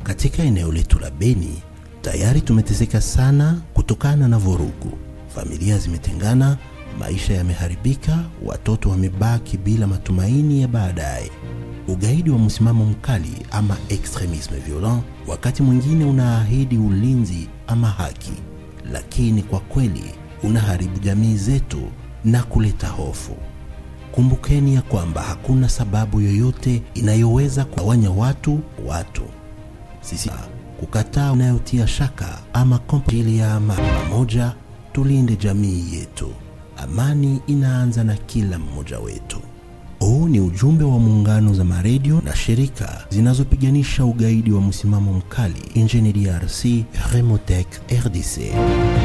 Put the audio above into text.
Katika eneo letu la Beni, tayari tumeteseka sana kutokana na vurugu. Familia zimetengana, maisha yameharibika, watoto wamebaki bila matumaini ya baadaye. Ugaidi wa msimamo mkali ama extremisme violent wakati mwingine unaahidi ulinzi ama haki, lakini kwa kweli unaharibu jamii zetu na kuleta hofu. Kumbukeni ya kwamba hakuna sababu yoyote inayoweza kugawanya watu. Sisi kukataa unayotia shaka ama kompili ya amani. Pamoja tulinde jamii yetu. Amani inaanza na kila mmoja wetu. Huu ni ujumbe wa muungano za maredio na shirika zinazopiganisha ugaidi wa msimamo mkali nchini DRC, Remotec RDC.